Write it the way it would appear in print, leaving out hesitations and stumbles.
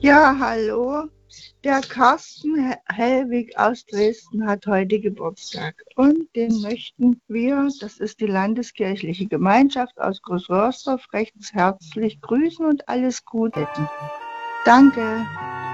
Ja, hallo. Der Carsten Hellwig aus Dresden hat heute Geburtstag und den möchten wir, das ist die Landeskirchliche Gemeinschaft aus Großrorsdorf, recht herzlich grüßen und alles Gute. Danke.